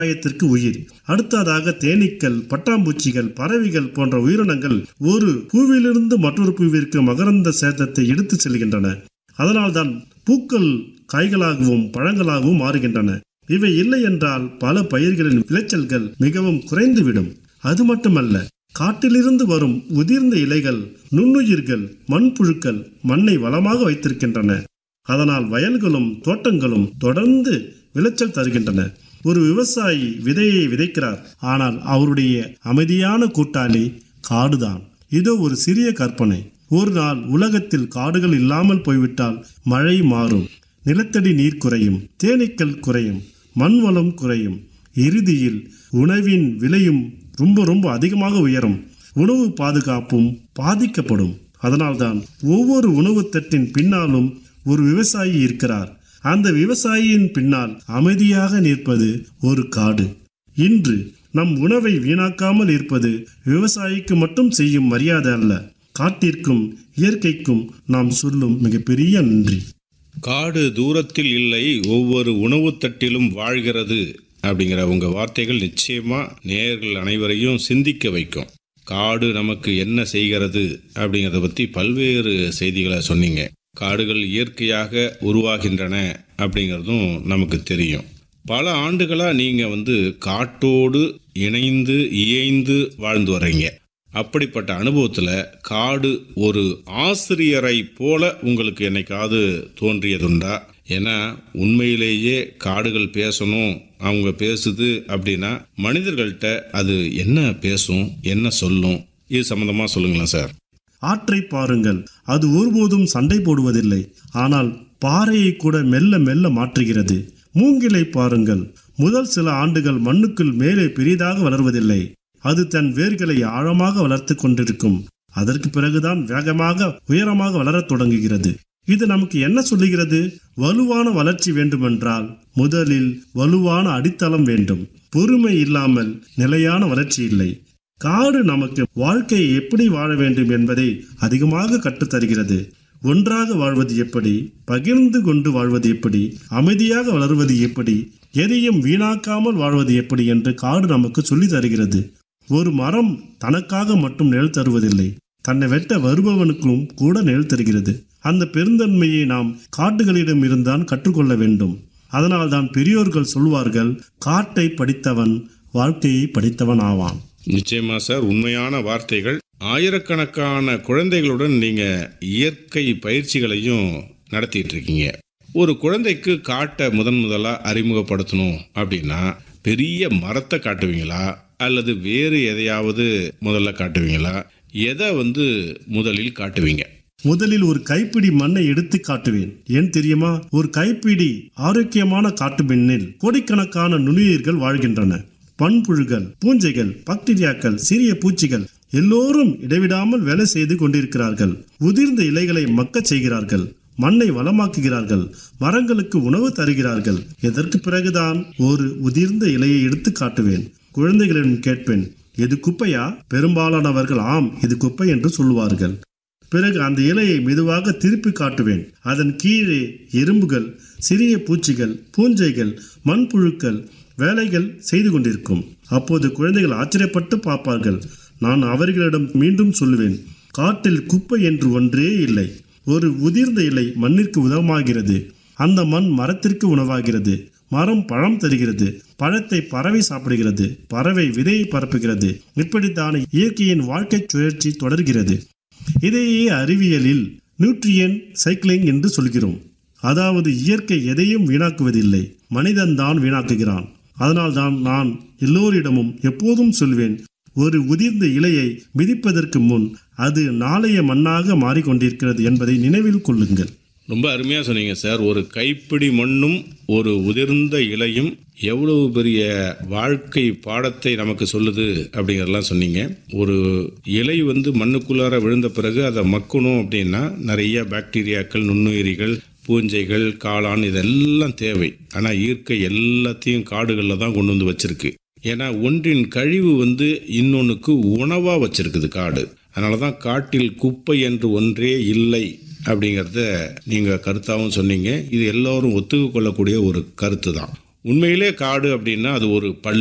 விவசாயத்திற்கு உயிர். அடுத்ததாக தேனீக்கள், பட்டாம்பூச்சிகள், பறவைகள் போன்ற உயிரினங்கள் ஒரு பூவிலிருந்து மற்றொரு பூவிற்கு மகரந்த சேதத்தை எடுத்து செல்கின்றன. அதனால்தான் பூக்கள் காய்களாகவும் பழங்களாகவும் மாறுகின்றன. இவை இல்லை என்றால் பல பயிர்களின் விளைச்சல்கள் மிகவும் குறைந்துவிடும். அது மட்டுமல்ல, காட்டிலிருந்து வரும் உதிர்ந்த இலைகள், நுண்ணுயிர்கள், மண்புழுக்கள் மண்ணை வளமாக வைத்திருக்கின்றன. அதனால் வயல்களும் தோட்டங்களும் தொடர்ந்து விளைச்சல் தருகின்றன. ஒரு விவசாயி விதையை விதைக்கிறார், ஆனால் அவருடைய அமைதியான கூட்டாளி காடுதான். இதோ ஒரு சிறிய கற்பனை. ஒரு நாள் உலகத்தில் காடுகள் இல்லாமல் போய்விட்டால் மழை மாறும், நிலத்தடி நீர் குறையும், தேனீக்கள் குறையும், மண் வளம் குறையும். இறுதியில் உணவின் விலையும் ரொம்ப அதிகமாக உயரும். உணவு பாதுகாப்பும் பாதிக்கப்படும். அதனால்தான் ஒவ்வொரு உணவு தட்டின் பின்னாலும் ஒரு விவசாயி இருக்கிறார். அந்த விவசாயியின் பின்னால் அமைதியாக நிற்பது ஒரு காடு. இன்று நம் உணவை வீணாக்காமல் இருப்பது விவசாயிக்கு மட்டும் செய்யும் மரியாதை அல்ல, காட்டிற்கும் இயற்கைக்கும் நாம் சொல்லும் மிகப்பெரிய நன்றி. காடு தூரத்தில் இல்லை, ஒவ்வொரு உணவு தட்டிலும் வாழ்கிறது அப்படிங்கிற உங்க வார்த்தைகள் நிச்சயமா நேயர்கள் அனைவரையும் சிந்திக்க வைக்கும். காடு நமக்கு என்ன செய்கிறது அப்படிங்கிறத பற்றி பல்வேறு செய்திகளை சொன்னீங்க. காடுகள் இயற்கையாக உருவாகின்றன அப்படிங்கிறதும் நமக்கு தெரியும். பல ஆண்டுகளாக நீங்கள் காட்டோடு இணைந்து இயைந்து வாழ்ந்து வர்றீங்க. அப்படிப்பட்ட அனுபவத்தில் காடு ஒரு ஆசிரியரை போல உங்களுக்கு என்னைக்காவது தோன்றியதுண்டா? ஏன்னா உண்மையிலேயே காடுகள் பேசணும், அவங்க பேசுது அப்படின்னா மனிதர்கள்ட்ட அது என்ன பேசும், என்ன சொல்லும்? இது சம்பந்தமா சொல்லுங்களேன் சார். ஆற்றை பாருங்கள், அது ஒருபோதும் சண்டை போடுவதில்லை, ஆனால் பாறையை கூட மெல்ல மெல்ல மாற்றுகிறது. மூங்கிலை பாருங்கள், முதல் சில ஆண்டுகள் மண்ணுக்குள் மேலே பெரிதாக வளர்வதில்லை, அது தன் வேர்களை ஆழமாக வளர்த்து கொண்டிருக்கும். அதற்கு பிறகுதான் வேகமாக உயரமாக வளரத் தொடங்குகிறது. இது நமக்கு என்ன சொல்லுகிறது? வலுவான வளர்ச்சி வேண்டுமென்றால் முதலில் வலுவான அடித்தளம் வேண்டும். பொறுமை இல்லாமல் நிலையான வளர்ச்சி இல்லை. காடு நமக்கு வாழ்க்கையை எப்படி வாழ வேண்டும் என்பதை அதிகமாக கற்றுத்தருகிறது. ஒன்றாக வாழ்வது எப்படி, பகிர்ந்து கொண்டு வாழ்வது எப்படி, அமைதியாக வளர்வது எப்படி, எதையும் வீணாக்காமல் வாழ்வது எப்படி என்று காடு நமக்கு சொல்லி தருகிறது. ஒரு மரம் தனக்காக மட்டும் நிழல் தருவதில்லை, தன்னை வெட்ட வருபவனுக்கும் கூட நிழல் தருகிறது. அந்த பெருந்தன்மையை நாம் காட்டுகளிடம் இருந்தான் கற்றுக்கொள்ள வேண்டும். அதனால்தான் பெரியோர்கள் சொல்வார்கள், காட்டை படித்தவன் வாழ்க்கையை படித்தவன் ஆவான். நிச்சயமா சார், உண்மையான வார்த்தைகள். ஆயிரக்கணக்கான குழந்தைகளுடன் நீங்க இயற்கை பயிற்சிகளையும் நடத்திட்டு இருக்கீங்க. ஒரு குழந்தைக்கு காட்டை முதலா அறிமுகப்படுத்தணும் அப்படின்னா பெரிய மரத்தை காட்டுவீங்களா அல்லது வேறு எதையாவது முதல்ல காட்டுவீங்களா? எதை முதலில் காட்டுவீங்க? முதலில் ஒரு கைப்பிடி மண்ணை எடுத்து காட்டுவேன். ஏன் தெரியுமா? ஒரு கைப்பிடி ஆரோக்கியமான காட்டு மண்ணில் கோடிக்கணக்கான நுண்ணுயிர்கள் வாழ்கின்றன. பண்புழுகள், பூஞ்சைகள், பாக்டீரியாக்கள், சிறிய பூச்சிகள் எல்லோரும் இடைவிடாமல் வேலை செய்து கொண்டிருக்கிறார்கள். உதிர்ந்த இலைகளை மக்கச் செய்கிறார்கள், மண்ணை வளமாக்குகிறார்கள், மரங்களுக்கு உணவு தருகிறார்கள். இதற்கு பிறகுதான் ஒரு உதிர்ந்த இலையை எடுத்து காட்டுவேன். குழந்தைகளிடம் கேட்பேன், இது குப்பையா? பெரும்பாலானவர்கள் ஆம், இது குப்பை என்று சொல்லுவார்கள். பிறகு அந்த இலையை மெதுவாக திருப்பி காட்டுவேன். அதன் கீழே எறும்புகள், சிறிய பூச்சிகள், பூஞ்சைகள், மண்புழுக்கள் வேலைகள் செய்து கொண்டிருக்கும். அப்போது குழந்தைகள் ஆச்சரியப்பட்டு பார்ப்பார்கள். நான் அவர்களிடம் மீண்டும் சொல்லுவேன், காட்டில் குப்பை என்று ஒன்றே இல்லை. ஒரு உதிர்ந்த இலை மண்ணிற்கு உதவமாகிறது, அந்த மண் மரத்திற்கு உணவாகிறது, மரம் பழம் தருகிறது, பழத்தை பறவை சாப்பிடுகிறது, பறவை விதையை பரப்புகிறது. இப்படித்தான இயற்கையின் வாழ்க்கை சுழற்சி தொடர்கிறது. இதையே அறிவியலில் நியூட்ரியன் சைக்கிளிங் என்று சொல்கிறோம். அதாவது இயற்கை எதையும் வீணாக்குவதில்லை, மனிதன்தான் வீணாக்குகிறான். அதனால்தான் நான் எல்லோரிடமும் எப்போதும் சொல்வேன், ஒரு உதிர்ந்த இலையை மிதிப்பதற்கு முன் அது நாளைய மண்ணாக மாறிக்கொண்டிருக்கிறது என்பதை நினைவில் கொள்ளுங்கள். ரொம்ப அருமையாக சொன்னீங்க சார். ஒரு கைப்பிடி மண்ணும் ஒரு உதிர்ந்த இலையும் எவ்வளவு பெரிய வாழ்க்கை பாடத்தை நமக்கு சொல்லுது அப்படிங்கிறதெல்லாம் சொன்னீங்க. ஒரு இலை மண்ணுக்குள்ளார விழுந்த பிறகு அதை மக்கணும் அப்படின்னா நிறைய பாக்டீரியாக்கள், நுண்ணுயிரிகள், பூஞ்சைகள், காளான் இதெல்லாம் தேவை. ஆனால் இயற்கை எல்லாத்தையும் காடுகளில் தான் கொண்டு வச்சிருக்கு. ஏன்னா ஒன்றின் கழிவு இன்னொன்றுக்கு உணவாக வச்சிருக்குது காடு. அதனால தான் காட்டில் குப்பை என்று ஒன்றே இல்லை அப்படிங்கிறத நீங்கள் கருத்தாகவும் சொன்னீங்க. இது எல்லோரும் ஒத்துக்கொள்ளக்கூடிய ஒரு கருத்து தான். உண்மையிலே காடு அப்படின்னா அது ஒரு பள்ளி.